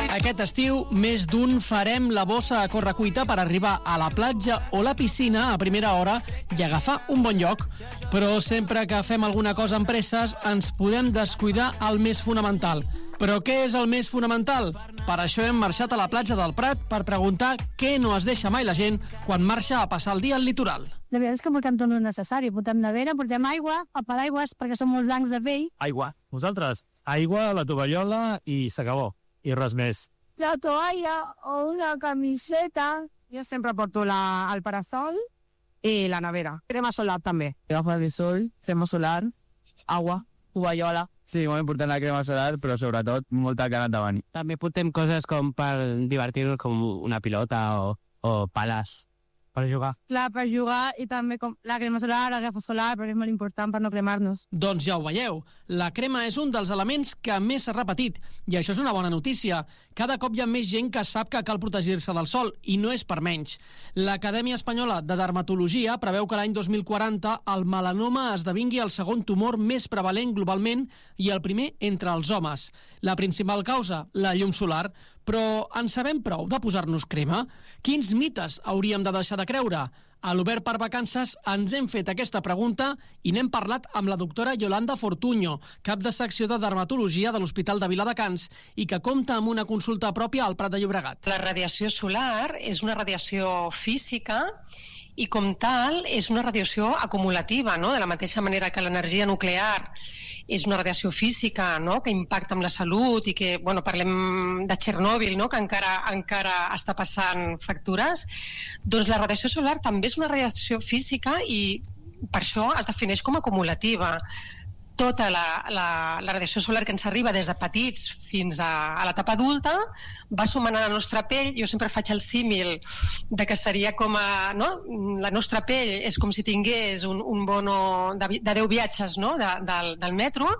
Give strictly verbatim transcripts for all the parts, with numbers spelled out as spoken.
Aquest estiu, més d'un farem la bossa a correcuita per arribar a la platja o la piscina a primera hora i agafar un bon lloc. Però sempre que fem alguna cosa amb presses, ens podem descuidar el més fonamental. Però què és el més fonamental? Per això hem marxat a la platja del Prat per preguntar què no es deixa mai la gent quan marxa a passar el dia al litoral. La veritat és que portem tot el necessari. Portem nevera, portem aigua, el paraigües, perquè som molt blancs de pell. Aigua. Vosaltres? Aigua, la tovallola i s'acabó. I res més. La toalla o una camiseta. Jo sempre porto la, el parasol i la nevera. Crema solar també. Gafes de sol, crema solar, agua, tovallola. Sí, molt important la crema solar, però sobretot molta ganes de venir. També portem coses com per divertir-nos, com una pilota o, o pales per jugar. Clar, per jugar i també com la crema solar, la gafa solar, però és molt important per no cremar-nos. Doncs ja ho veieu, la crema és un dels elements que més s'ha repetit i això és una bona notícia. Cada cop hi ha més gent que sap que cal protegir-se del sol i no és per menys. L'Acadèmia Espanyola de Dermatologia preveu que l'any dos mil quaranta el melanoma esdevingui el segon tumor més prevalent globalment i el primer entre els homes. La principal causa, la llum solar. Però en sabem prou de posar-nos crema? Quins mites hauríem de deixar de creure? A l'Obert per Vacances ens hem fet aquesta pregunta i n'hem parlat amb la doctora Yolanda Fortuño, cap de secció de dermatologia de l'Hospital de Viladecans i que compta amb una consulta pròpia al Prat de Llobregat. La radiació solar és una radiació física i com tal és una radiació acumulativa, no? De la mateixa manera que l'energia nuclear és una radiació física, no? Que impacta amb la salut i que, bueno, parlem de Txernòbil, no? Que encara, encara està passant factures, doncs la radiació solar també és una radiació física i per això es defineix com a acumulativa. Tota la, la, la radiació solar que ens arriba des de petits fins a, a l'etapa adulta va sumant a la nostra pell. Jo sempre faig el símil de que seria com a... No? La nostra pell és com si tingués un, un bono de, de deu viatges, no? de, del, del metro,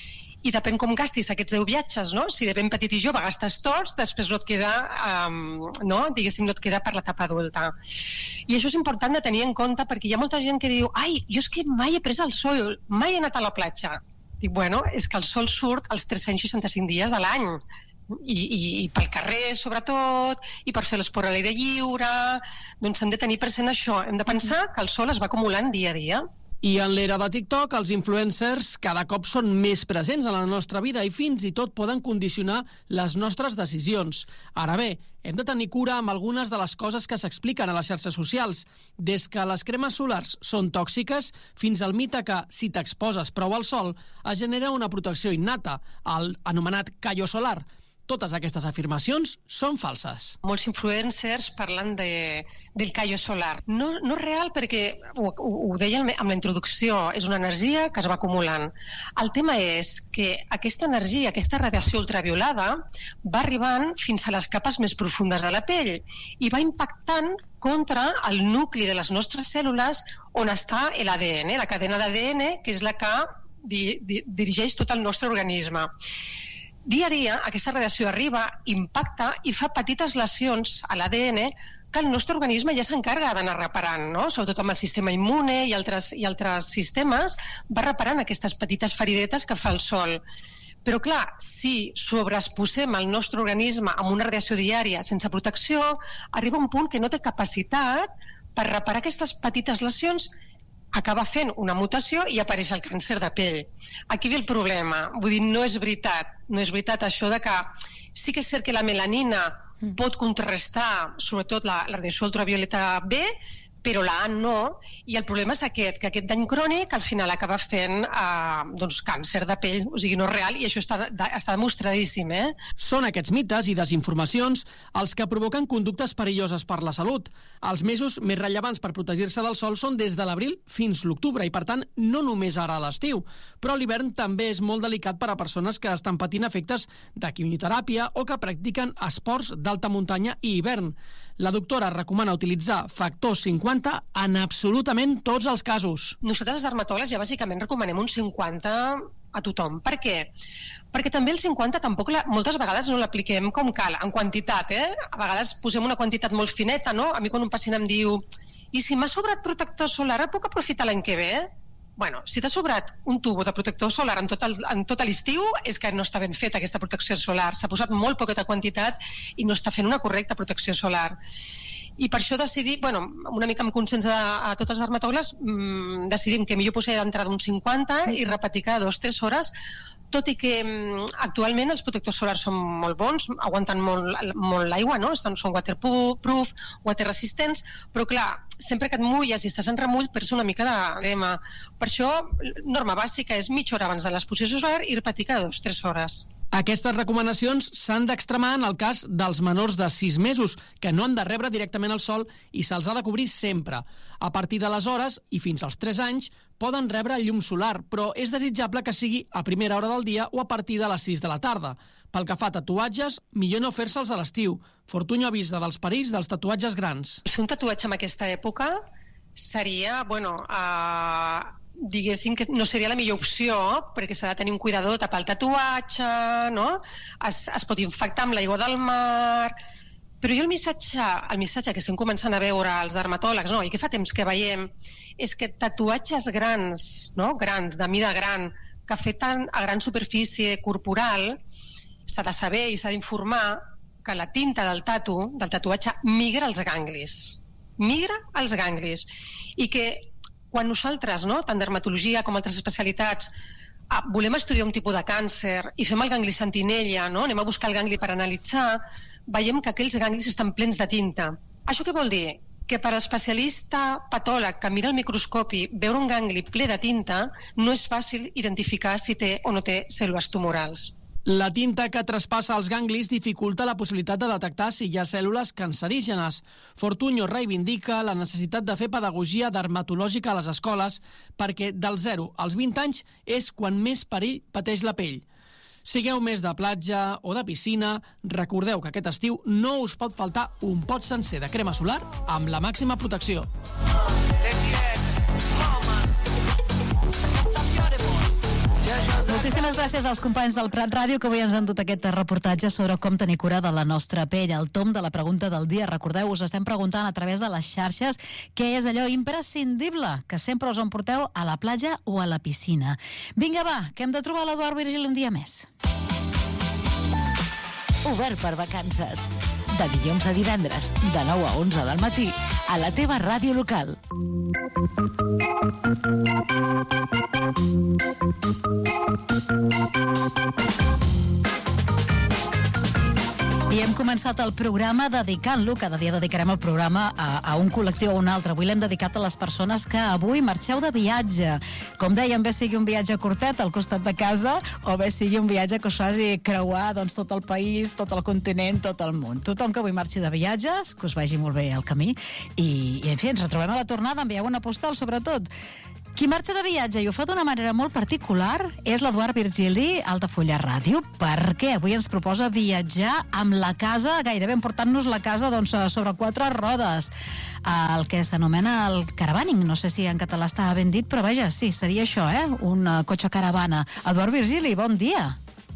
i depèn com gastis aquests deu viatges, no? Si de ben petit i jove gastes tots, després no et queda, um, no? Diguéssim, no et queda per l'etapa adulta. I això és important de tenir en compte perquè hi ha molta gent que diu ai, jo és que mai he pres el sol, mai he anat a la platja. Dic, bueno, és que el sol surt els tres-cents seixanta-cinc dies de l'any. I, i, i pel carrer, sobretot, i per fer l'esport a l'aire lliure, doncs hem de tenir present això. Hem de pensar que el sol es va acumulant dia a dia. I en l'era de TikTok, els influencers cada cop són més presents en la nostra vida i fins i tot poden condicionar les nostres decisions. Ara bé, hem de tenir cura amb algunes de les coses que s'expliquen a les xarxes socials, des que les cremes solars són tòxiques fins al mite que, si t'exposes prou al sol, es genera una protecció innata, el anomenat callo solar. Totes aquestes afirmacions són falses. Molts influencers parlen de, del callo solar. No, no és real perquè, ho, ho, ho deia amb la introducció, és una energia que es va acumulant. El tema és que aquesta energia, aquesta radiació ultraviolada, va arribant fins a les capes més profundes de la pell i va impactant contra el nucli de les nostres cèl·lules on està l'A D N, la cadena d'A D N, que és la que di, di, dirigeix tot el nostre organisme. Dia a dia, aquesta radiació arriba, impacta i fa petites lesions a l'A D N que el nostre organisme ja s'encarga d'anar reparant, no? Sobretot amb el sistema immune i altres, i altres sistemes, va reparant aquestes petites feridetes que fa el sol. Però clar, si sobreexposem el nostre organisme amb una radiació diària sense protecció, arriba un punt que no té capacitat per reparar aquestes petites lesions, acaba fent una mutació i apareix el càncer de pell. Aquí ve el problema. Vull dir, no és veritat. No és veritat això de que sí que és cert que la melanina pot contrarrestar sobretot la, la radiació ultravioleta B, però la A no, i el problema és aquest, que aquest dany crònic al final acaba fent eh, doncs, càncer de pell, o sigui, no és real, i això està, de, està demostradíssim. Eh? Són aquests mites i desinformacions els que provoquen conductes perilloses per la salut. Els mesos més rellevants per protegir-se del sol són des de l'abril fins l'octubre, i per tant no només ara a l'estiu, però l'hivern també és molt delicat per a persones que estan patint efectes de quimioteràpia o que practiquen esports d'alta muntanya i hivern. La doctora recomana utilitzar factor cinquanta en absolutament tots els casos. Nosaltres, els dermatòlegs, ja bàsicament recomanem un cinquanta a tothom. Per què? Perquè també el cinquanta tampoc la, moltes vegades no l'apliquem com cal, en quantitat. Eh? A vegades posem una quantitat molt fineta, no? A mi quan un pacient em diu i si m'ha sobrat protector solar, el puc aprofitar l'any que ve? bueno, si t'ha sobrat un tubo de protector solar en tot, el, en tot l'estiu, és que no està ben feta aquesta protecció solar. S'ha posat molt poqueta quantitat i no està fent una correcta protecció solar. I per això decidim, bueno, una mica amb consens a, a tots els dermatòlegs, mmm, decidim que millor posar d'entrada un cinquanta i repetir cada dues o tres hores, tot i que actualment els protectors solars són molt bons, aguanten molt, molt l'aigua, no? Són waterproof, waterresistents, però clar, sempre que et mulles i estàs en remull perds una mica de crema. Per això, norma bàsica és mitja hora abans de l'exposició solar i repetir cada dues o tres hores. Aquestes recomanacions s'han d'extremar en el cas dels menors de sis mesos, que no han de rebre directament el sol i se'ls ha de cobrir sempre. A partir d'aleshores, i fins als tres anys, poden rebre llum solar, però és desitjable que sigui a primera hora del dia o a partir de les sis de la tarda. Pel que fa a tatuatges, millor no fer-se'ls a l'estiu. Fortunyo avisa dels perills dels tatuatges grans. Fer un tatuatge en aquesta època seria, bueno, uh, diguéssim que no seria la millor opció, perquè s'ha de tenir un cuidador, tapar el tatuatge, no? Es, es pot infectar amb l'aigua del mar. Però jo el missatge, el missatge que estem començant a veure als dermatòlegs, no? I que fa temps que veiem, és que tatuatges grans, no? Grans, de mida gran, que afecten a gran superfície corporal, s'ha de saber i s'ha d'informar que la tinta del tatu, del tatuatge, migra als ganglis. Migra als ganglis. I que quan nosaltres, no, tant dermatologia com altres especialitats, volem estudiar un tipus de càncer i fem el gangli sentinella, no? Anem a buscar el gangli per analitzar, veiem que aquells ganglis estan plens de tinta. Això què vol dir? Que per l'especialista patòleg que mira el microscopi veure un gangli ple de tinta no és fàcil identificar si té o no té cèl·lules tumorals. La tinta que traspassa els ganglis dificulta la possibilitat de detectar si hi ha cèl·lules cancerígenes. Fortunyo reivindica la necessitat de fer pedagogia dermatològica a les escoles perquè dels zero als vint anys és quan més perill pateix la pell. Sigueu més de platja o de piscina, recordeu que aquest estiu no us pot faltar un pot sencer de crema solar amb la màxima protecció. Moltíssimes gràcies als companys del Prat Ràdio que avui ens han dut aquest reportatge sobre com tenir cura de la nostra pell. El tom de la pregunta del dia. Recordeu, us estem preguntant a través de les xarxes què és allò imprescindible que sempre us emporteu a la platja o a la piscina. Vinga, va, que hem de trobar l'Eduard Virgili un dia més. Obert per vacances. De dilluns a divendres, de nou a onze del matí, a la teva ràdio local. I hem començat el programa dedicant-lo, cada dia dedicarem el programa a, a un col·lectiu o a un altre. Avui l'hem dedicat a les persones que avui marxeu de viatge. Com dèiem, bé sigui un viatge curtet al costat de casa o bé sigui un viatge que us faci creuar doncs, tot el país, tot el continent, tot el món. Tothom que avui marxi de viatges, que us vagi molt bé el camí. I, i en fi, ens retrobem a la tornada, envieu una postal sobretot. Qui marxa de viatge i ho fa d'una manera molt particular és l'Eduard Virgili, Altafulla Ràdio, perquè avui ens proposa viatjar amb la casa, gairebé emportant-nos la casa doncs, sobre quatre rodes, el que s'anomena el caravaning. No sé si en català està ben dit, però vaja, sí, seria això, eh? Un cotxe caravana. Eduard Virgili, bon dia.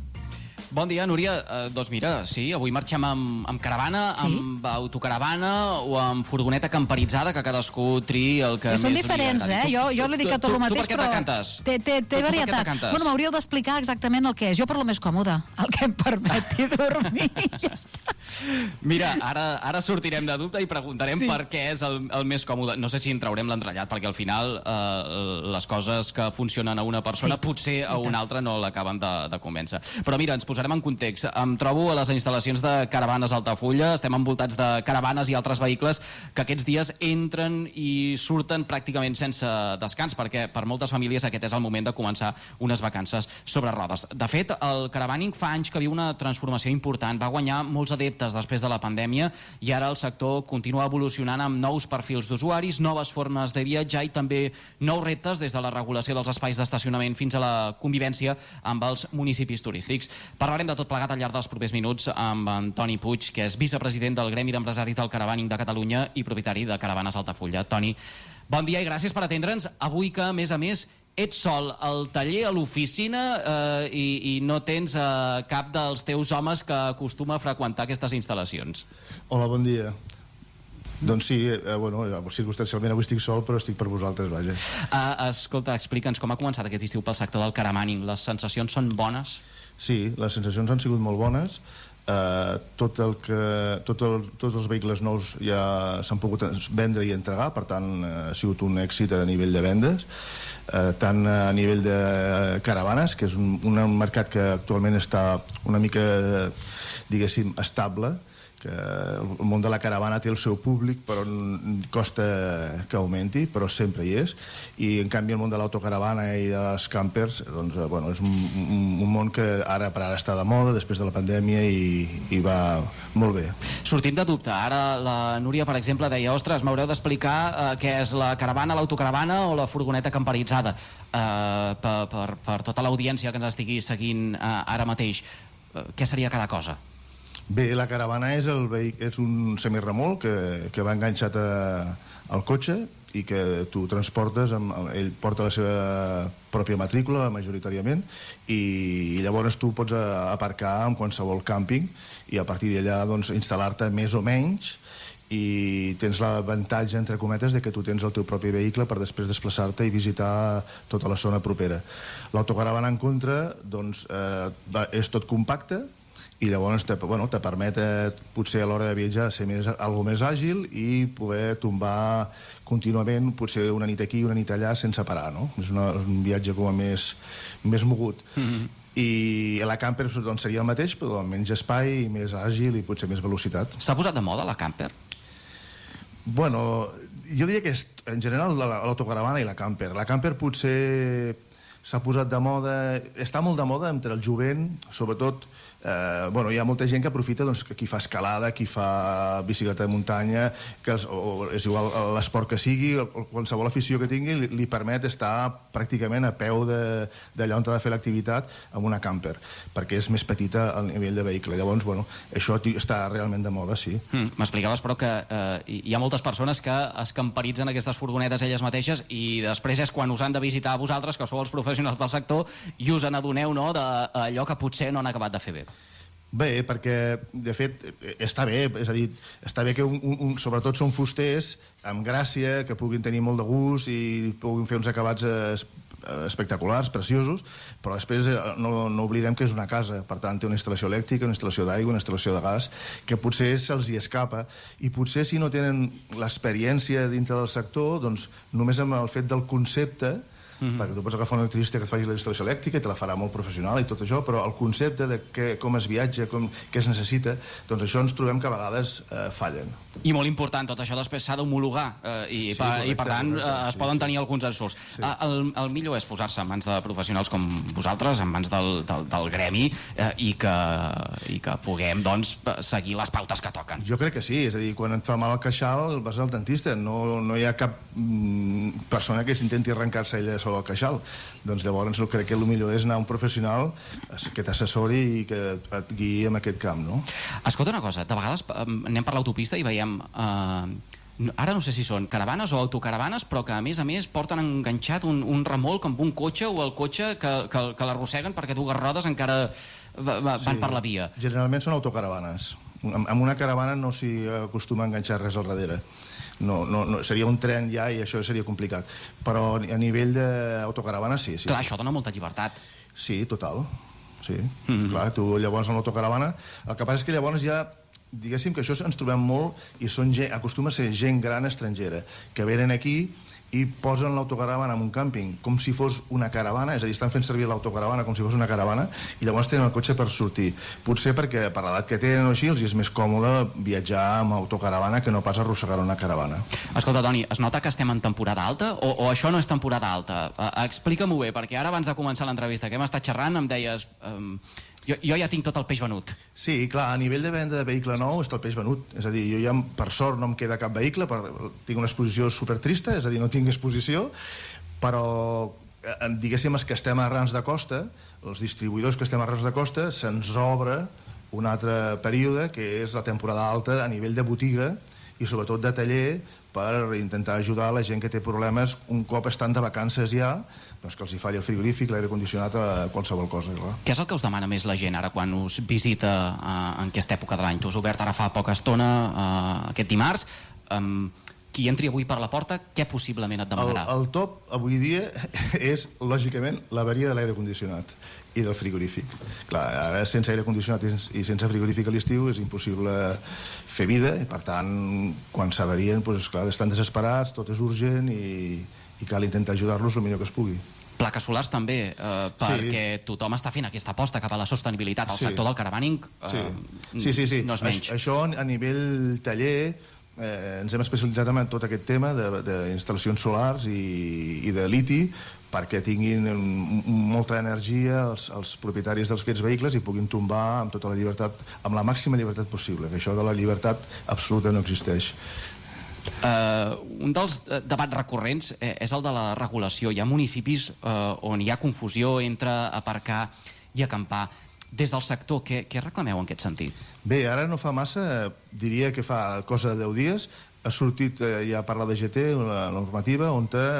Bon dia, Núria. Uh, doncs mira, sí, avui marxem amb, amb caravana, sí? Amb autocaravana o amb furgoneta camperitzada, que cadascú triï el que I més són diferents, eh? Jo, jo li dic a tot el mateix, però té, té, té varietat. Bueno, m'hauríeu d'explicar exactament el que és. Jo per lo més còmode, el que em permeti dormir i ja està. Mira, ara, ara sortirem de dubte i preguntarem sí. per què és el, el més còmode. No sé si en traurem l'entrellat, perquè al final eh, les coses que funcionen a una persona sí. potser a una altra no l'acaben de, de convèncer. Però mira, ens posarem en context. Em trobo a les instal·lacions de Caravanes Altafulla. Estem envoltats de caravanes i altres vehicles que aquests dies entren i surten pràcticament sense descans, perquè per moltes famílies aquest és el moment de començar unes vacances sobre rodes. De fet, el caravaning fa anys que viu una transformació important. Va guanyar molts adeptes després de la pandèmia i ara el sector continua evolucionant amb nous perfils d'usuaris, noves formes de viatjar i també nous reptes des de la regulació dels espais d'estacionament fins a la convivència amb els municipis turístics. Parlarem de tot plegat al llarg dels propers minuts amb en Toni Puig, que és vicepresident del Gremi d'Empresaris del Caravaning de Catalunya i propietari de Caravanes Altafulla. Toni, bon dia i gràcies per atendre'ns. Avui que, a més a més, ets sol al taller, a l'oficina eh, i, i no tens eh, cap dels teus homes que acostuma a freqüentar aquestes instal·lacions. Hola, bon dia. Doncs sí, eh, bueno, circumstancialment avui estic sol, però estic per vosaltres, vaja. Uh, escolta, explica'ns com ha començat aquest estiu pel sector del caravaning. Les sensacions són bones? Sí, les sensacions han sigut molt bones. Uh, tot el que, tot el, tots els vehicles nous ja s'han pogut vendre i entregar, per tant ha sigut un èxit a nivell de vendes, uh, tant a nivell de caravanes, que és un, un mercat que actualment està una mica, diguéssim, estable, que el món de la caravana té el seu públic, però costa que augmenti, però sempre hi és, i en canvi el món de l'autocaravana i dels campers, doncs, bueno, és un, un, un món que ara per ara està de moda després de la pandèmia i, i va molt bé. Sortim de dubte. Ara la Núria, per exemple, deia, ostres, m'haureu d'explicar eh, què és la caravana, l'autocaravana o la furgoneta camperitzada, eh, per, per, per tota l'audiència que ens estigui seguint eh, ara mateix. Eh, què seria cada cosa? Bé, la caravana és, el vehic... és un semirremolc que, que va enganxat a, al cotxe i que tu transportes, amb, ell porta la seva pròpia matrícula majoritàriament i, i llavors tu pots aparcar en qualsevol càmping i a partir d'allà doncs, instal·lar-te més o menys i tens l'avantatge, entre cometes, de que tu tens el teu propi vehicle per després desplaçar-te i visitar tota la zona propera. L'autocaravana, en contra, doncs, eh, va, és tot compacte i llavors te, bueno, te permet eh, potser a l'hora de viatjar ser més, algo més àgil i poder tombar contínuament, potser una nit aquí i una nit allà sense parar, no? És, una, és un viatge com a més, més mogut. Mm-hmm. I la camper doncs, seria el mateix, però amb menys espai, més àgil i potser més velocitat. S'ha posat de moda la camper? Bueno, jo diria que és, en general l'autocaravana i la camper. La camper potser s'ha posat de moda, està molt de moda entre el jovent, sobretot. Eh, bueno, hi ha molta gent que aprofita doncs, qui fa escalada, qui fa bicicleta de muntanya, que és, o, és igual l'esport que sigui, qualsevol afició que tingui li, li permet estar pràcticament a peu d'allà on ha de fer l'activitat amb una camper, perquè és més petita al nivell de vehicle. Llavors, bueno, això està realment de moda, sí. Mm, m'explicaves, però, que eh, hi ha moltes persones que es camperitzen aquestes furgonetes elles mateixes i després és quan us han de visitar a vosaltres, que sou els professionals del sector, i us n'adoneu, no, d'allò que potser no han acabat de fer bé. Bé, perquè, de fet, està bé, és a dir, està bé que un, un, sobretot són fusters amb gràcia, que puguin tenir molt de gust i puguin fer uns acabats espectaculars, preciosos, però després no, no oblidem que és una casa, per tant té una instal·lació elèctrica, una instal·lació d'aigua, una instal·lació de gas, que potser se'ls hi escapa, i potser si no tenen l'experiència dintre del sector, doncs només amb el fet del concepte, Mm-hmm. perquè tu pots agafar un electricista que et faci la instal·lació elèctrica i te la farà molt professional i tot això, però el concepte de que, com es viatja, com, què es necessita, doncs això ens trobem que a vegades eh, fallen. I molt important, tot això després s'ha d'homologar eh, i, sí, correcte, i per tant correcte, eh, es sí, poden sí. tenir alguns ensurts. Sí. Eh, el, el millor és posar-se en mans de professionals com vosaltres, en mans del, del, del gremi eh, i, que, i que puguem doncs, seguir les pautes que toquen. Jo crec que sí, és a dir, quan et fa mal el queixal vas al dentista, no, no hi ha cap mm, persona que s'intenti arrencar-se ella sobre el queixal, doncs llavors crec que el millor és anar a un professional que t'assessori i que et guiï en aquest camp, no? Escolta una cosa, de vegades anem per l'autopista i veiem eh, ara no sé si són caravanes o autocaravanes, però que a més a més porten enganxat un, un remolc amb un cotxe o el cotxe que, que, que l'arrosseguen perquè dues rodes encara va, va, van sí, per la via. Generalment són autocaravanes. Amb una caravana no s'hi acostuma a enganxar res al darrere. No, no, no, seria un tren ja i això seria complicat, però a nivell d'autocaravana sí, sí. Clar, això dona molta llibertat. Sí, total, sí. Mm-hmm. Clar, tu llavors en l'autocaravana, el que passa és que llavors ja, diguéssim que això ens trobem molt i són gent, acostuma a ser gent gran estrangera, que venen aquí i posen l'autocaravana en un càmping com si fos una caravana, és a dir, estan fent servir l'autocaravana com si fos una caravana i llavors tenen el cotxe per sortir. Potser perquè per l'edat que tenen o així els és més còmode viatjar amb autocaravana que no pas arrossegar una caravana. Escolta, Toni, es nota que estem en temporada alta o, o això no és temporada alta? Uh, Explica-m'ho bé, perquè ara abans de començar l'entrevista que hem estat xerrant em deies... Um, Jo, jo ja tinc tot el peix venut. Sí, clar, a nivell de venda de vehicle nou està el peix venut. És a dir, jo ja, per sort, no em queda cap vehicle, per, tinc una exposició supertrista, és a dir, no tinc exposició, però, diguéssim, els que estem a Rans de Costa, els distribuïdors que estem a Rans de Costa, se'ns obre un altre període, que és la temporada alta a nivell de botiga i sobretot de taller, per intentar ajudar la gent que té problemes un cop estan de vacances ja, doncs que els hi falli el frigorífic, l'aire condicionat, a qualsevol cosa. Clar. Què és el que us demana més la gent ara quan us visita uh, en aquesta època de l'any? Tu has obert ara fa poca estona, uh, aquest dimarts. Um, qui entri avui per la porta, què possiblement et demanarà? El, el top, avui dia, és, lògicament, l'avaria de l'aire condicionat i del frigorífic. Clar, ara, sense aire condicionat i sense frigorífic a l'estiu és impossible fer vida, i per tant, quan s'avarien, doncs, clar, estan desesperats, tot és urgent i, i cal intentar ajudar-los el millor que es pugui. Plaques solars també, eh, perquè sí. tothom està fent aquesta aposta cap a la sostenibilitat. El sí. sector del caravaning eh, sí. Sí, sí, sí. no és menys. Això, això a nivell taller eh, ens hem especialitzat en tot aquest tema d'instal·lacions solars i, i de liti perquè tinguin molta energia els, els propietaris d'aquests vehicles i puguin tombar amb tota la llibertat, amb la màxima llibertat possible, que això de la llibertat absoluta no existeix. Uh, un dels debats recurrents eh, és el de la regulació. Hi ha municipis uh, on hi ha confusió entre aparcar i acampar. Des del sector, què, què reclameu en aquest sentit? Bé, ara no fa massa, diria que fa cosa de deu dies, ha sortit eh, ja per la D G T una normativa on te,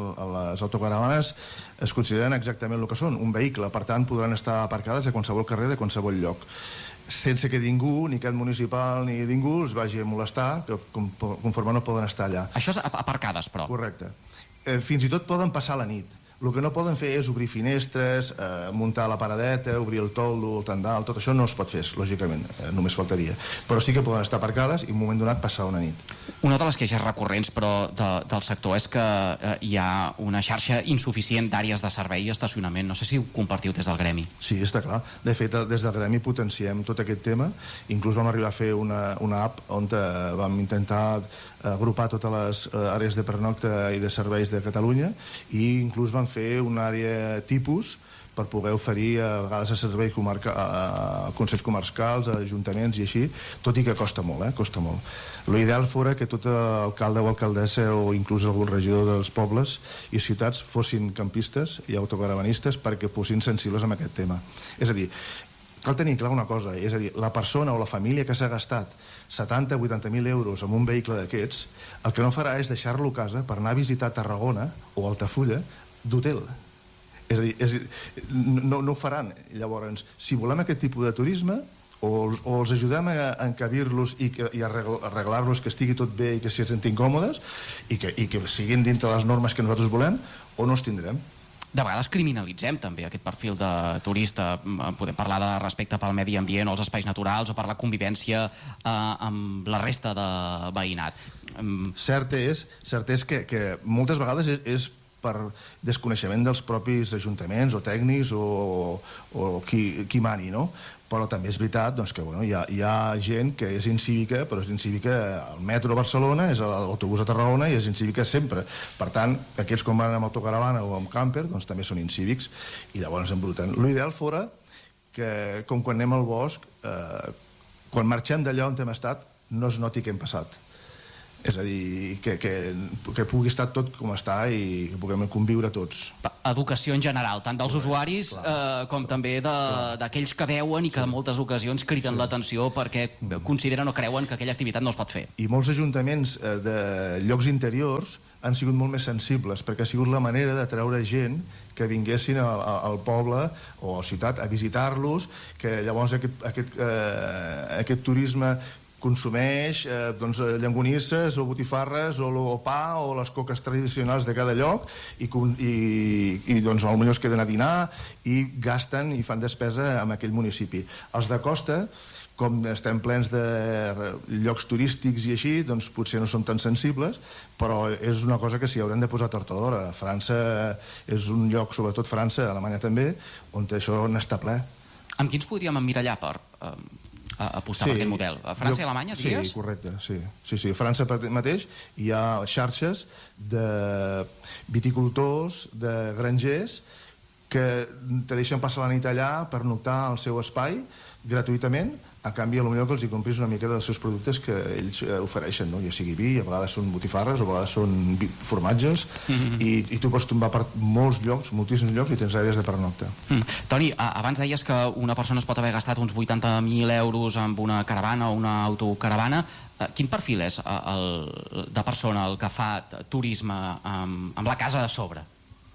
les autocaravanes es consideren exactament el que són, un vehicle, per tant podran estar aparcades a qualsevol carrer de qualsevol lloc, sense que ningú, ni aquest municipal ni ningú els vagi a molestar, que conforme no poden estar allà. Això és aparcades, però? Correcte. Eh, fins i tot poden passar la nit. El que no poden fer és obrir finestres, eh, muntar la paradeta, obrir el toldo, el tendal, tot això no es pot fer, lògicament, eh, només faltaria. Però sí que poden estar aparcades i en un moment donat passar una nit. Una de les queixes recurrents, però, de, del sector és que eh, hi ha una xarxa insuficient d'àrees de servei i estacionament. No sé si ho compartiu des del gremi. Sí, està clar. De fet, des del gremi potenciem tot aquest tema. Inclús vam arribar a fer una, una app on eh, vam intentar agrupar totes les àrees de pernocte i de serveis de Catalunya i inclús vam fer una àrea tipus per poder oferir a vegades a serveis comarca, a consells comarcals, a ajuntaments i així, tot i que costa molt, eh? Costa molt. L'ideal fora que tot alcalde o alcaldessa o inclús algun regidor dels pobles i ciutats fossin campistes i autocaravanistes perquè fossin sensibles amb aquest tema. És a dir, cal tenir clar una cosa, és a dir, la persona o la família que s'ha gastat setanta o vuitanta mil euros en un vehicle d'aquests, el que no farà és deixar-lo a casa per anar a visitar Tarragona o Altafulla d'hotel. És a dir, és, no, no ho faran. Llavors, si volem aquest tipus de turisme, o, o els ajudem a encabir-los i, que, i a arreglar-los que estigui tot bé i que s'hi sentin còmodes i que, i que siguin dintre les normes que nosaltres volem, o no els tindrem. De vegades criminalitzem també aquest perfil de turista. Podem parlar de respecte pel medi ambient o els espais naturals o per la convivència eh, amb la resta de veïnat. Cert és, cert és que, que moltes vegades és, és per desconeixement dels propis ajuntaments o tècnics o, o qui, qui mani, no? Però també és veritat doncs, que bueno, hi, ha, hi ha gent que és incívica, però és incívica al metro a Barcelona, és a l'autobús a Tarragona i és incívica sempre. Per tant, aquells com van amb autocaravana o amb camper doncs, també són incívics i llavors embruten. L'ideal fora que, com quan anem al bosc, eh, quan marxem d'allà on hem estat, no es noti què hem passat. És a dir, que, que, que pugui estar tot com està i que puguem conviure tots. Educació en general, tant dels usuaris eh, com també d'aquells que veuen i que en moltes ocasions criden sí. l'atenció perquè consideren o creuen que aquella activitat no es pot fer. I molts ajuntaments eh, de llocs interiors han sigut molt més sensibles perquè ha sigut la manera de treure gent que vinguessin al, al poble o a la ciutat a visitar-los, que llavors aquest, aquest, eh, aquest turisme consumeix eh, doncs, llangonisses o botifarres o el pa o les coques tradicionals de cada lloc i, i, i doncs, potser es queden a dinar i gasten i fan despesa en aquell municipi. Els de costa, com estem plens de llocs turístics i així, doncs potser no són tan sensibles, però és una cosa que s'hi haurem de posar tort o d'hora. França és un lloc, sobretot França, Alemanya també, on això n'està ple. Amb quins podríem emmirallar per eh, apostar sí, per aquest model? A França jo, i Alemanya, diries? Sí, correcte. Sí. Sí, sí. A França mateix hi ha xarxes de viticultors, de grangers, que te deixen passar la nit allà per notar al seu espai gratuïtament, a canvi potser que els hi compris una mica dels seus productes que ells ofereixen, no? Ja sigui vi, a vegades són botifarres, a vegades són formatges, mm-hmm. i, i tu pots tombar per molts llocs, moltíssims llocs, i tens àrees de pernocte. Mm. Toni, abans deies que una persona es pot haver gastat uns vuitanta mil euros amb una caravana o una autocaravana. Quin perfil és el, de persona el que fa turisme amb, amb la casa a sobre?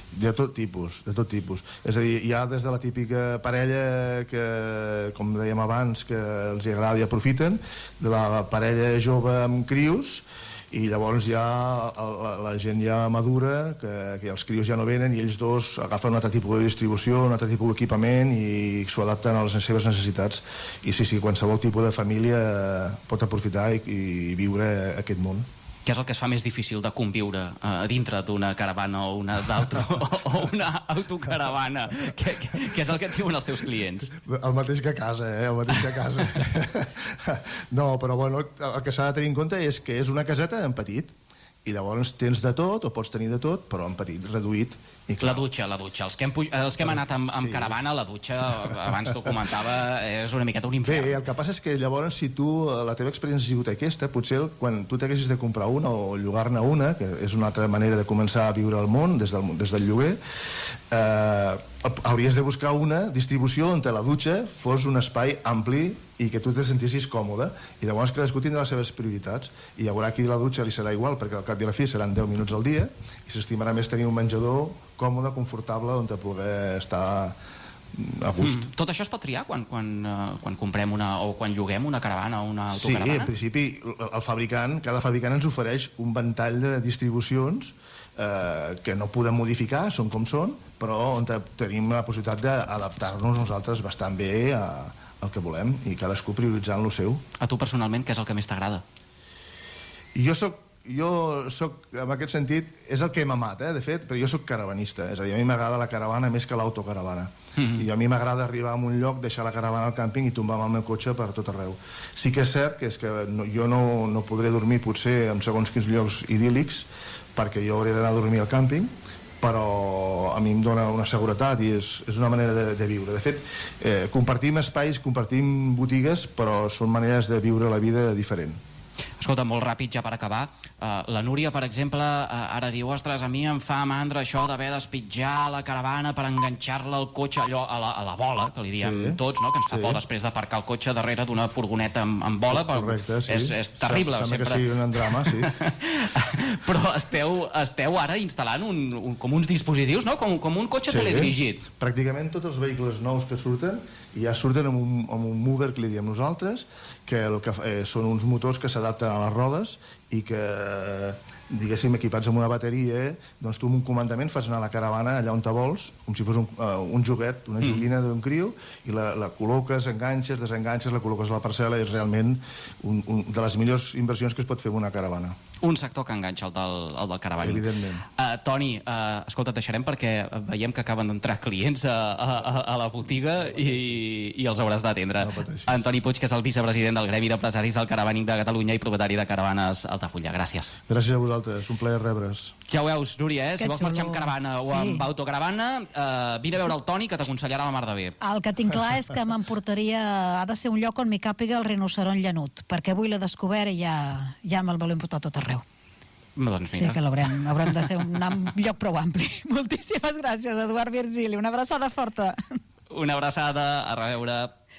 De tot tipus, de tot tipus. És a dir, hi ha des de la típica parella que, com dèiem abans, que els hi agrada i aprofiten, de la parella jove amb crios, i llavors ja la, la gent ja madura, que, que els crios ja no venen i ells dos agafen un altre tipus de distribució, un altre tipus d'equipament i s'ho adapten a les seves necessitats. I sí, sí, qualsevol tipus de família pot aprofitar i, i viure aquest món. Què és el que es fa més difícil de conviure uh, dintre d'una caravana o una d'auto o una autocaravana? Què, què és el que et diuen els teus clients? El mateix que a casa, eh? El mateix que a casa. No, però bueno, el que s'ha de tenir en compte és que és una caseta en petit, i llavors tens de tot, o pots tenir de tot, però en petit, reduït. I la dutxa, la dutxa. Els que hem, puj... els que hem anat amb, amb sí. caravana, la dutxa, abans t'ho comentava, és una miqueta un infern. Bé, el que passa és que llavors, si tu, la teva experiència ha sigut aquesta, potser quan tu t'haguessis de comprar una o llogar-ne una, que és una altra manera de començar a viure el món des del, des del lloguer, eh, hauries de buscar una distribució on la dutxa fos un espai ampli i que tu te sentissis còmode, i llavors cadascú tindrà les seves prioritats, i hi haurà qui la dutxa li serà igual, perquè al cap i a la fi seran deu minuts al dia, i s'estimarà més tenir un menjador còmode, confortable, on te poder estar a gust. Mm. Tot això es pot triar quan, quan, uh, quan comprem una, o quan lloguem una caravana o una autocaravana? Sí, en principi, el fabricant, cada fabricant ens ofereix un ventall de distribucions eh, que no podem modificar, són com són, però on tenim la possibilitat d'adaptar-nos nosaltres bastant bé a el que volem, i cadascú prioritzant lo seu. A tu personalment, què és el que més t'agrada? Jo soc, jo soc, en aquest sentit, és el que m'ha amat, eh, de fet, però jo soc caravanista, és a dir, a mi m'agrada la caravana més que l'autocaravana. Mm-hmm. I a mi m'agrada arribar a un lloc, deixar la caravana al càmping i tombar amb el meu cotxe per tot arreu. Sí que és cert que, és que no, jo no, no podré dormir potser en segons quins llocs idíl·lics, perquè jo hauré d'anar a dormir al càmping, però a mi em dona una seguretat i és, és una manera de, de viure. De fet, eh, compartim espais, compartim botigues, però són maneres de viure la vida diferent. Escolta, molt ràpid ja per acabar, uh, la Núria, per exemple, uh, ara diu, ostres, a mi em fa mandra això d'haver d'espitjar la caravana per enganxar-la al cotxe, allò a la, a la bola, que li diem sí. tots, no? Que ens fa sí. por després d'aparcar el cotxe darrere d'una furgoneta amb, amb bola. Correcte, sí. És, és terrible. Sembla sempre. que sigui un drama, sí. Però esteu, esteu ara instal·lant un, un, com uns dispositius, no? Com, com un cotxe sí. teledirigit. Pràcticament tots els vehicles nous que surten ja surten amb un, amb un mover, que li diem nosaltres, que, el que eh, són uns motors que s'adapten a les rodes i que, diguéssim, equipats amb una bateria, doncs tu amb un comandament fas anar la caravana allà on te vols, com si fos un, uh, un joguet, una joguina d'un criu, i la, la col·loques, enganxes, desenganxes, la col·loques a la parcel·la, i és realment un, un de les millors inversions que es pot fer en una caravana. Un sector que enganxa el del, el del caravany. Evidentment. Uh, Toni, uh, escolta, et deixarem perquè veiem que acaben d'entrar clients a, a, a la botiga i, i els hauràs d'atendre. No Antoni Puig, que és el vicepresident del Gremi d'Empresaris del Caravaning de Catalunya i propietari de Caravanes Altafulla. Gràcies. Gràcies a vosaltres, un plaer rebre's. Ja ho veus, Núria, eh? si vols marxar amb caravana o sí. amb autocaravana, uh, vine a veure sí. el Toni, que t'aconsellarà la mar de bé. El que tinc clar és que m'emportaria... Ha de ser un lloc on m'hi càpiga el rinoceront llanut, perquè avui l'he descobert i ja, ja me'l vol importar tot arreu. Doncs sí que l'haurem, haurem de ser un, un lloc prou ampli. Moltíssimes gràcies, Eduard Virgili. Una abraçada forta. Una abraçada, a reveure.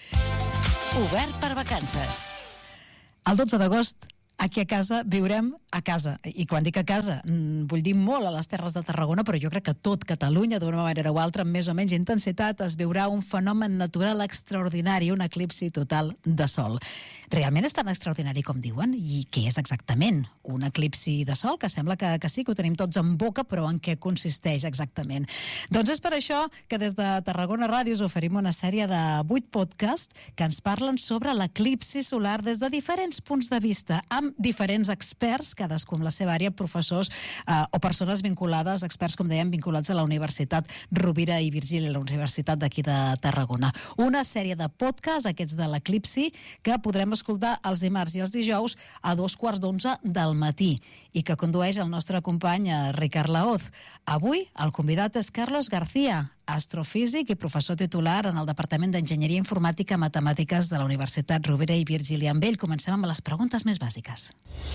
Obert per vacances. El dotze d'agost, aquí a casa, viurem a casa. I quan dic a casa, vull dir molt a les Terres de Tarragona, però jo crec que tot Catalunya, d'una manera o altra, amb més o menys intensitat, es viurà un fenomen natural extraordinari, un eclipsi total de sol. Realment és tan extraordinari com diuen? I què és exactament un eclipsi de sol? Que sembla que, que sí, que ho tenim tots en boca, però en què consisteix exactament? Doncs és per això que des de Tarragona Ràdio us oferim una sèrie de vuit podcasts que ens parlen sobre l'eclipsi solar des de diferents punts de vista, amb diferents experts, cadascú amb la seva àrea, professors eh, o persones vinculades, experts, com dèiem, vinculats a la Universitat Rovira i Virgili, a la Universitat d'aquí de Tarragona. Una sèrie de podcasts, aquests de l'eclipsi, que podrem escoltar els dimarts i els dijous a dos quarts d'onze del matí i que condueix el nostre company Ricard Laoz. Avui el convidat és Carlos García, astrofísic i professor titular en el Departament d'Enginyeria Informàtica i Matemàtiques de la Universitat Rovira i Virgili. Amb ell comencem amb les preguntes més bàsiques.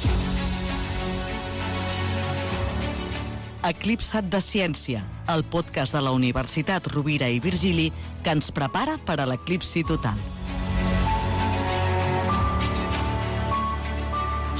Eclipsat de Ciència, el podcast de la Universitat Rovira i Virgili que ens prepara per a l'eclipsi total.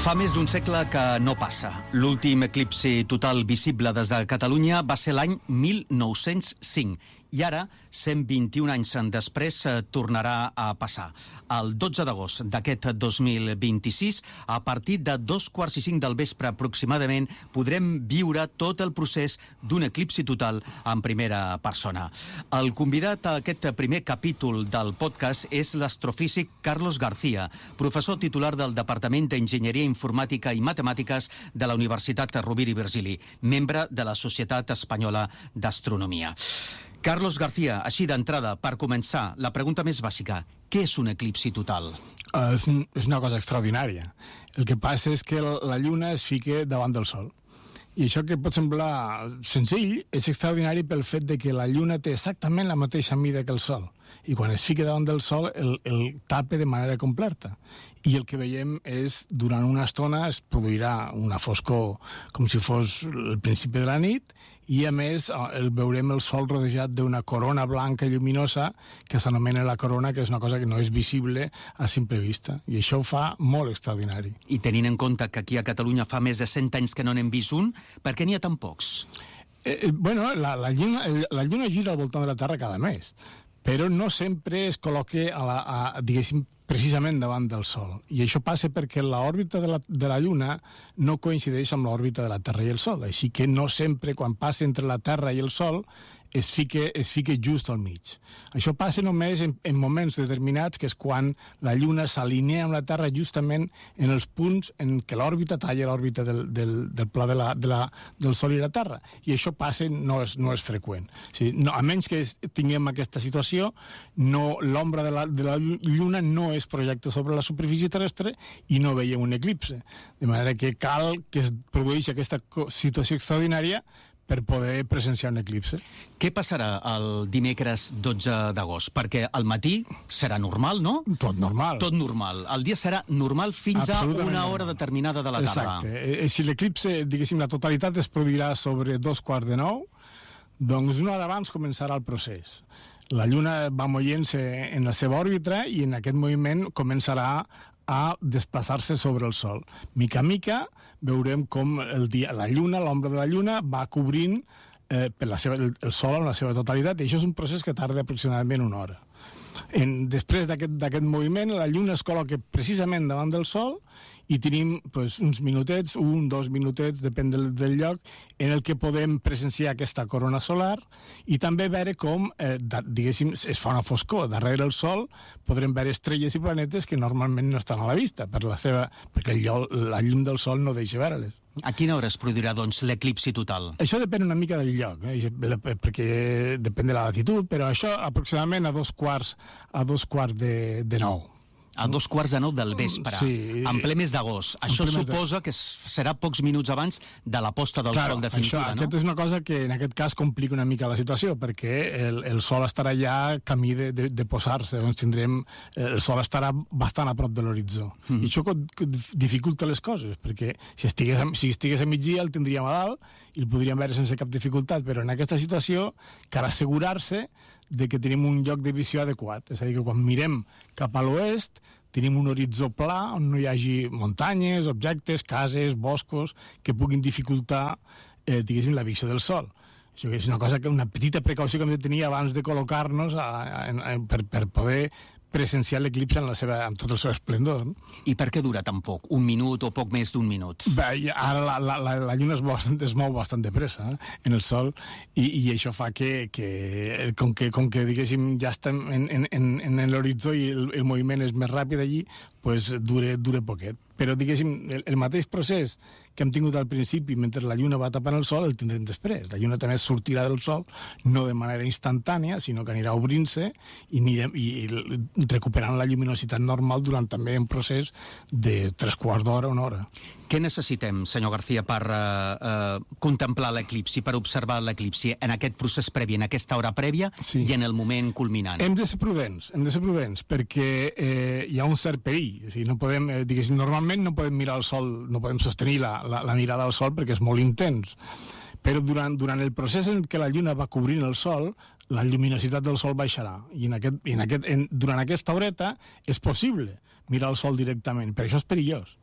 Fa més d'un segle que no passa. L'últim eclipsi total visible des de Catalunya va ser l'any mil nou-cents cinc. I ara, cent vint-i-un anys després, tornarà a passar. El dotze d'agost d'aquest dos mil vint-i-sis, a partir de dos quarts i cinc del vespre aproximadament, podrem viure tot el procés d'un eclipsi total en primera persona. El convidat a aquest primer capítol del podcast és l'astrofísic Carlos García, professor titular del Departament d'Enginyeria Informàtica i Matemàtiques de la Universitat Rovira i Virgili, membre de la Societat Espanyola d'Astronomia. Carlos García, així d'entrada, per començar, la pregunta més bàsica. Què és un eclipsi total? Uh, és, un, és una cosa extraordinària. El que passa és que la Lluna es fica davant del Sol. I això que pot semblar senzill és extraordinari pel fet de que la Lluna té exactament la mateixa mida que el Sol. I quan es fica davant del Sol el, el tapa de manera completa. I el que veiem és, durant una estona es produirà una foscor com si fos el principi de la nit, i a més el veurem el Sol rodejat d'una corona blanca i lluminosa que s'anomena la corona, que és una cosa que no és visible a simple vista. I això ho fa molt extraordinari. I tenint en compte que aquí a Catalunya fa més de cent anys que no n'hem vist un, per què n'hi ha tan pocs? Eh, bueno, la, la, lluna, la Lluna gira al voltant de la Terra cada mes, però no sempre es col·loca a la, a, diguéssim, precisament davant del Sol. I això passa perquè l'òrbita de la, de la Lluna no coincideix amb l'òrbita de la Terra i el Sol. Així que no sempre, quan passa entre la Terra i el Sol, es fica, es fica just al mig. Això passa només en, en moments determinats, que és quan la Lluna s'alinea amb la Terra justament en els punts en què l'òrbita talla l'òrbita del, del, del pla de la, de la, del Sol i la Terra. I això passa, no és, no és freqüent. O sigui, no, a menys que tinguem aquesta situació, no, l'ombra de, la, de la Lluna no es projecta sobre la superfície terrestre i no veiem un eclipse. De manera que cal que es produeixi aquesta situació extraordinària per poder presenciar un eclipse. Què passarà el dimecres dotze d'agost? Perquè al matí serà normal, no? Tot normal. Tot normal. El dia serà normal fins a una hora determinada de la tarda. Exacte. Si l'eclipse, diguéssim, la totalitat es produirà sobre dos quarts de nou, doncs una hora abans començarà el procés. La Lluna va movent-se en la seva òrbita i en aquest moviment començarà a desplaçar-se sobre el Sol. Mica a mica veurem com el dia, la Lluna, l'ombra de la Lluna, va cobrint eh, per la seva, el, el Sol en la seva totalitat, i això és un procés que tarda aproximadament una hora. En, després d'aquest moviment, la Lluna es col·loca precisament davant del Sol i tenim pues, uns minutets, un, dos minutets, depèn del, del lloc, en el que podem presenciar aquesta corona solar i també veure com, eh, da, diguéssim, es fa una foscor. Darrere del Sol podrem veure estrelles i planetes que normalment no estan a la vista, per la seva, perquè el, la llum del Sol no deixa veure-les. A quina hora es produirà, doncs, l'eclipsi total? Això depèn una mica del lloc, eh? perquè depèn de la latitud, però això aproximadament a dos quarts, a dos quarts de, de nou. A dos quarts de nou del vespre, sí, en ple mes d'agost. Això suposa que serà pocs minuts abans de la posta del claro, Sol definitiva, això, no? Aquesta és una cosa que en aquest cas complica una mica la situació, perquè el, el Sol estarà ja camí de, de, de posar-se, doncs tindrem, el Sol estarà bastant a prop de l'horitzó. Mm. I això dificulta les coses, perquè si estigués, si estigués a migdia el tindríem a dalt i el podríem veure sense cap dificultat, però en aquesta situació cal assegurar-se de que tenim un lloc de visió adequat. És a dir, que quan mirem cap a l'oest tenim un horitzó pla on no hi hagi muntanyes, objectes, cases, boscos, que puguin dificultar, eh, diguéssim, la visió del Sol. Això és una cosa que una petita precaució que hem de tenir abans de col·locar-nos a, a, a, per, per poder presenciar l'eclipse en, la seva, en tot el seu esplendor. I per què dura tan poc? Un minut o poc més d'un minut? Bé, ara la, la, la, la Lluna es mou bastant, es mou bastant de pressa eh, en el Sol i, i això fa que, que, com que, com que diguéssim, ja estem en, en, en, en l'horitzó i el, el moviment és més ràpid allí, pues, dure, dure poquet. Però, diguéssim, el, el mateix procés que hem tingut al principi mentre la Lluna va tapant el Sol el tindrem després. La Lluna també sortirà del Sol, no de manera instantània, sinó que anirà obrint-se i, anirem, i, i recuperant la lluminositat normal durant també un procés de tres quarts d'hora o una hora. Què necessitem, senyor García, per uh, uh, contemplar l'eclipsi, per observar l'eclipsi en aquest procés previ, en aquesta hora prèvia sí. i en el moment culminant? Hem de ser prudents, hem de ser prudents, perquè eh, hi ha un cert perill. O sigui, no podem, eh, diguéssim, normalment no podem mirar el Sol, no podem sostenir la, la, la mirada al Sol perquè és molt intens. Però durant, durant el procés en què la Lluna va cobrint el Sol, la lluminositat del Sol baixarà. I en aquest, en aquest, en, durant aquesta horeta és possible mirar el Sol directament, però això és perillós.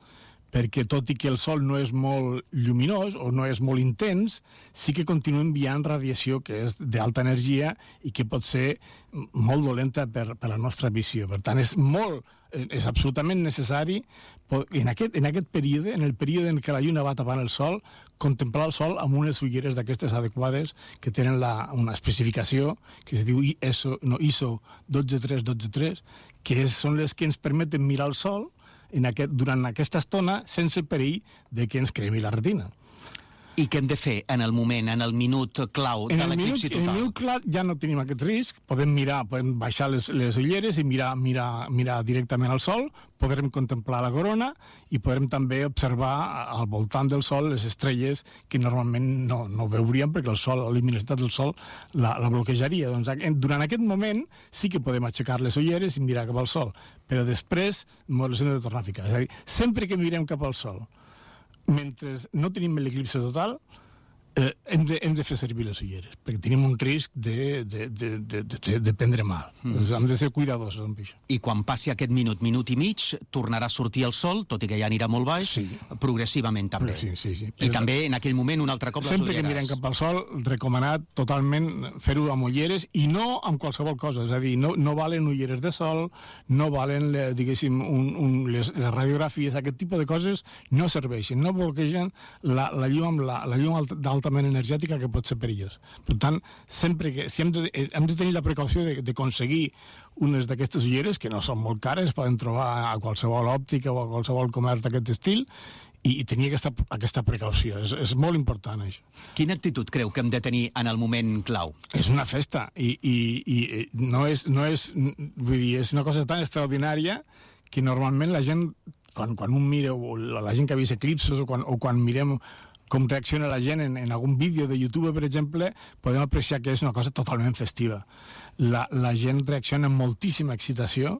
perquè tot i que el sol no és molt lluminós o no és molt intens, sí que continua enviant radiació que és d'alta energia i que pot ser molt dolenta per, per la nostra visió. Per tant, és molt, és absolutament necessari en aquest, en aquest període, en el període en què la lluna va tapant el sol, contemplar el sol amb unes ulleres d'aquestes adequades que tenen la, una especificació que es diu I S O, no, I S O dotze tres dotze tres, que és, són les que ens permeten mirar el sol en aquest, durant aquesta estona sense perill de que ens cremi la retina. I què hem de fer en el moment, en el minut clau de l'eclipsi total? En el minut clau ja no tenim aquest risc, podem mirar, podem baixar les, les ulleres i mirar, mirar, mirar directament al sol, podrem contemplar la corona i podrem també observar al voltant del sol les estrelles que normalment no, no veuríem perquè el sol, la luminositat del sol la, la bloquejaria. Doncs, durant aquest moment sí que podem aixecar les ulleres i mirar cap al sol, però després les hem de tornar a ficar. És a dir, sempre que mirem cap al sol, mentre no tenim l'eclipsi total, eh, hem, de, hem de fer servir les ulleres, perquè tenim un risc de, de, de, de, de, de prendre mal. Mm. Doncs hem de ser cuidadosos amb això. I quan passi aquest minut, minut i mig, tornarà a sortir el sol, tot i que ja anirà molt baix, sí. progressivament també. Sí, sí, sí. I també en aquell moment un altre cop les Sempre ulleres. que mirem cap al sol, recomanat totalment fer-ho amb ulleres i no amb qualsevol cosa. És a dir, no, no valen ulleres de sol, no valen, diguéssim, un, un, les, les radiografies, aquest tipus de coses no serveixen, no bloquegen la, la llum amb la, la llum altament energètica que pot ser perillós. Per tant, sempre que, si hem de, hem de tenir la precaució d'aconseguir unes d'aquestes ulleres, que no són molt cares, poden trobar a qualsevol òptica o a qualsevol comerç d'aquest estil, i, i tenir aquesta, aquesta precaució. És, és molt important, això. Quina actitud creu que hem de tenir en el moment clau? És una festa, i, i, i no, és, no és, vull dir, és una cosa tan extraordinària que normalment la gent, quan, quan un mira, o la gent que ha vist eclipsos, o quan, o quan mirem com reacciona la gent en, en algun vídeo de YouTube, per exemple, podem apreciar que és una cosa totalment festiva. La, la gent reacciona amb moltíssima excitació,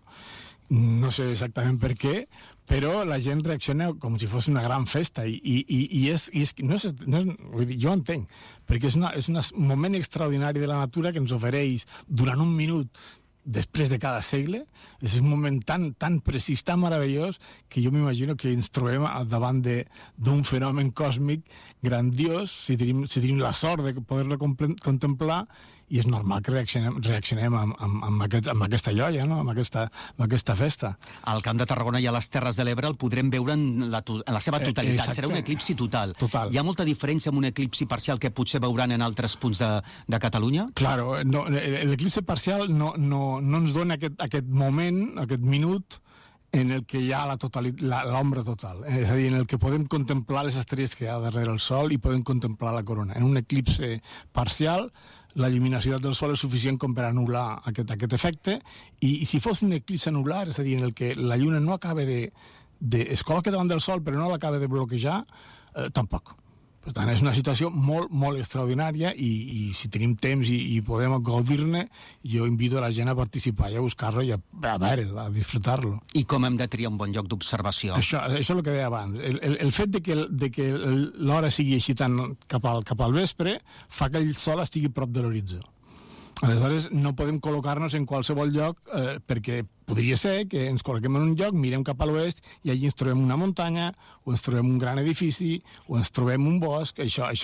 no sé exactament per què, però la gent reacciona com si fos una gran festa, i, i, i, és, i és, no és, no és, vull dir, jo ho entenc, perquè és, una, és un moment extraordinari de la natura que ens ofereix durant un minut després de cada segle. És un moment tan, tan precís, tan meravellós, que jo m'imagino que ens trobem davant d'un fenomen còsmic grandiós, si tenim, si tenim la sort de poder-lo contemplar, i és normal que reaccionem, reaccionem amb, amb, amb, aquest, amb aquesta lloia, no? amb, aquesta, amb aquesta festa. Al Camp de Tarragona i a les Terres de l'Ebre el podrem veure en la, en la seva totalitat. Exacte. Serà un eclipsi total. total. Hi ha molta diferència amb un eclipsi parcial que potser veuran en altres punts de, de Catalunya? Claro, no, l'eclipsi parcial no, no, no ens dona aquest, aquest moment, aquest minut, en el que hi ha l'ombra total, és a dir, en el que podem contemplar les estrelles que hi ha darrere el sol i podem contemplar la corona. En un eclipsi parcial, la lluminositat del sol és suficient com per anul·lar aquest, aquest efecte, i, i si fos un eclipsi anular, és a dir, en el que la lluna no acaba de... de es col·loca davant del sol però no l'acaba de bloquejar, eh, tampoc. Per tant, és una situació molt, molt extraordinària, i, i si tenim temps i, i podem gaudir-ne, jo invito a la gent a participar i a buscar-lo i a, a veure, a disfrutar-lo. I com hem de triar un bon lloc d'observació? Això, això és el que deia abans. El, el, el fet de que, de que l'hora sigui així tant cap al, cap al vespre fa que el sol estigui prop de l'horitzó. Aleshores, no podem col·locar-nos en qualsevol lloc, eh, perquè podria ser que ens col·loquem en un lloc, mirem cap a l'oest i allí ens trobem una muntanya, o ens trobem un gran edifici, o ens trobem un bosc. Això, això